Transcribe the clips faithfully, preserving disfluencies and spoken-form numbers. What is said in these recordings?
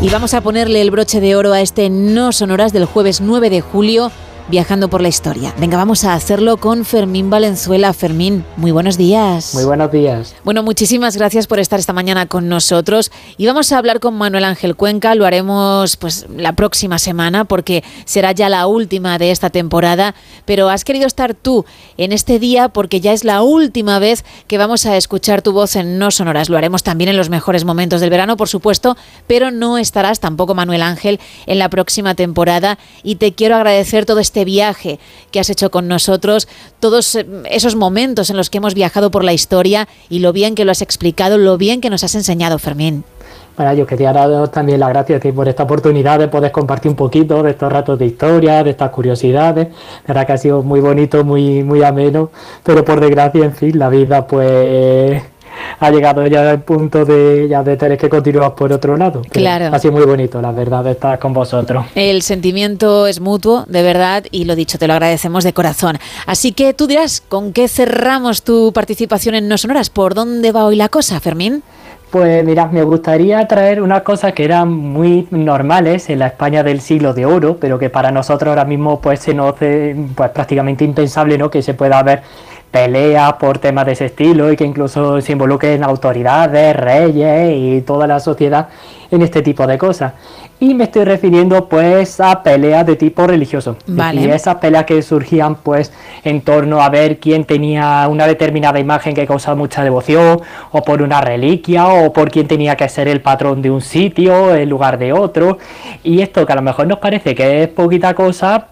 Y vamos a ponerle el broche de oro a este No Sonoras del jueves nueve de julio, viajando por la historia. Venga, vamos a hacerlo con Fermín Valenzuela. Fermín, muy buenos días. Muy buenos días. Bueno, muchísimas gracias por estar esta mañana con nosotros. Y vamos a hablar con Manuel Ángel Cuenca. Lo haremos pues la próxima semana porque será ya la última de esta temporada. Pero has querido estar tú en este día porque ya es la última vez que vamos a escuchar tu voz en No Sonoras. Lo haremos también en los mejores momentos del verano, por supuesto, pero no estarás tampoco, Manuel Ángel, en la próxima temporada. Y te quiero agradecer todo este viaje que has hecho con nosotros, todos esos momentos en los que hemos viajado por la historia y lo bien que lo has explicado, lo bien que nos has enseñado, Fermín. Bueno, yo quería daros también las gracias por esta oportunidad de poder compartir un poquito de estos ratos de historia, de estas curiosidades. La verdad que ha sido muy bonito, muy, muy ameno, pero por desgracia, en fin, la vida pues ha llegado ya al punto de ya de tener que continuar por otro lado. Claro. Ha sido muy bonito, la verdad, de estar con vosotros. El sentimiento es mutuo, de verdad, y lo dicho, te lo agradecemos de corazón. Así que tú dirás, ¿con qué cerramos tu participación en No Sonoras? ¿Por dónde va hoy la cosa, Fermín? Pues mira, me gustaría traer unas cosas que eran muy normales en la España del siglo de oro, pero que para nosotros ahora mismo pues se nos hace pues prácticamente impensable, ¿no?, que se pueda ver peleas por temas de ese estilo y que incluso se involucren autoridades, reyes y toda la sociedad en este tipo de cosas. Y me estoy refiriendo pues a peleas de tipo religioso. Vale. Y esas peleas que surgían pues en torno a ver quién tenía una determinada imagen que causaba mucha devoción, o por una reliquia, o por quién tenía que ser el patrón de un sitio en lugar de otro. Y esto que a lo mejor nos parece que es poquita cosa,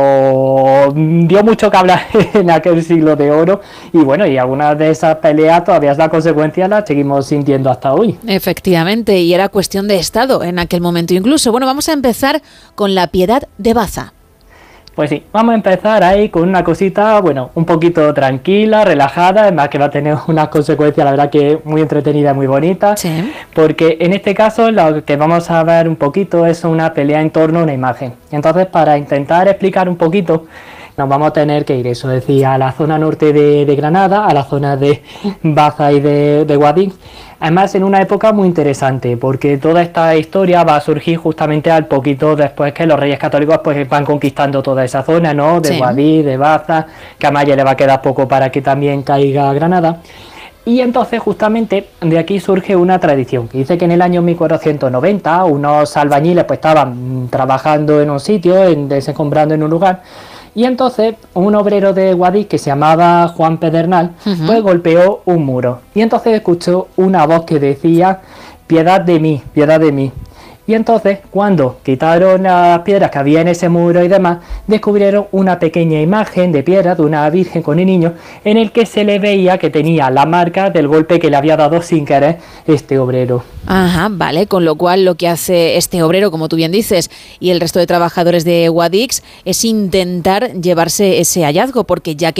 pero dio mucho que hablar en aquel siglo de oro. Y bueno, y algunas de esas peleas todavía las consecuencias las seguimos sintiendo hasta hoy. Efectivamente, y era cuestión de Estado en aquel momento incluso. Bueno, vamos a empezar con la Piedad de Baza. Pues sí, vamos a empezar ahí con una cosita, bueno, un poquito tranquila, relajada, además que va a tener unas consecuencias, la verdad que muy entretenida y muy bonita. Sí. Porque en este caso lo que vamos a ver un poquito es una pelea en torno a una imagen. Entonces, para intentar explicar un poquito, nos vamos a tener que ir, eso decía, a la zona norte de, de Granada, a la zona de Baza y de, de Guadix. Además, en una época muy interesante, porque toda esta historia va a surgir justamente al poquito después que los reyes católicos pues van conquistando toda esa zona, ¿no? De sí. Guadix, de Baza, que a Maya le va a quedar poco para que también caiga Granada. Y entonces justamente de aquí surge una tradición. Dice que en el año mil cuatrocientos noventa unos albañiles pues estaban trabajando en un sitio, en, desencombrando en un lugar. Y entonces un obrero de Guadix que se llamaba Juan Pedernal, uh-huh. pues golpeó un muro. Y entonces escuchó una voz que decía: piedad de mí, piedad de mí. Y entonces, cuando quitaron las piedras que había en ese muro y demás, descubrieron una pequeña imagen de piedra de una virgen con un niño, en el que se le veía que tenía la marca del golpe que le había dado sin querer este obrero. Ajá, vale, con lo cual lo que hace este obrero, como tú bien dices, y el resto de trabajadores de Guadix, es intentar llevarse ese hallazgo, porque ya que